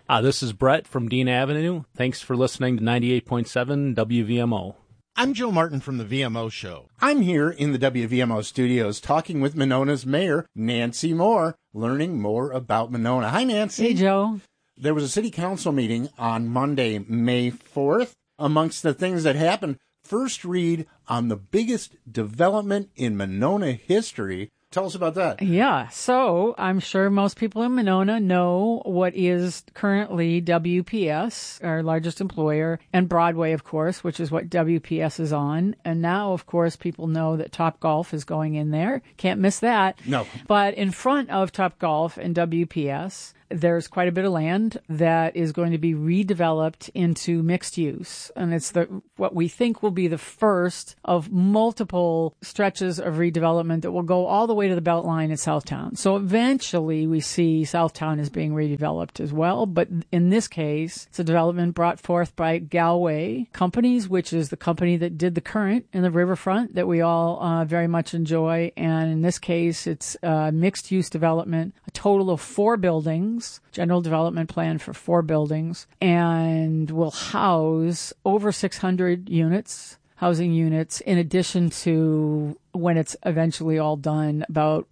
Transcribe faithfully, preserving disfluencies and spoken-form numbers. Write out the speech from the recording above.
Uh, this is Brett from Dean Avenue. Thanks for listening to ninety-eight point seven W V M O. I'm Joe Martin from the V M O Show. I'm here in the W V M O studios talking with Monona's mayor, Nancy Moore, learning more about Monona. Hi, Nancy. Hey, Joe. There was a city council meeting on Monday, May fourth. Amongst the things that happened, first read on the biggest development in Monona history. Tell us about that. Yeah, so I'm sure most people in Monona know what is currently W P S, our largest employer, and Broadway, of course, which is what W P S is on. And now, of course, people know that Topgolf is going in there. Can't miss that. No. But in front of Topgolf and W P S, there's quite a bit of land that is going to be redeveloped into mixed use. And it's the what we think will be the first of multiple stretches of redevelopment that will go all the way to the Beltline at Southtown. So eventually we see Southtown as being redeveloped as well. But in this case, it's a development brought forth by Galway Companies, which is the company that did the Current in the riverfront that we all uh, very much enjoy. And in this case, it's uh, mixed use development, a total of four buildings. General development plan for four buildings, and will house over six hundred units, housing units, in addition to, when it's eventually all done, about